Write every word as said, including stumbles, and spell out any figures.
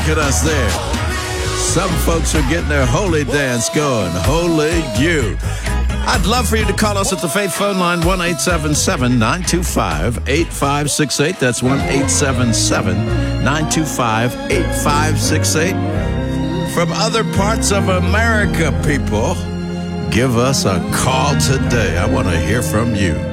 at us there. Some folks are getting their holy dance going. Holy you. I'd love for you to call us at the Faith phone line, one eight seven seven, nine two five, eight five six eight. That's one eight seven seven, nine two five, eight five six eight. From other parts of America, people, give us a call today. I want to hear from you.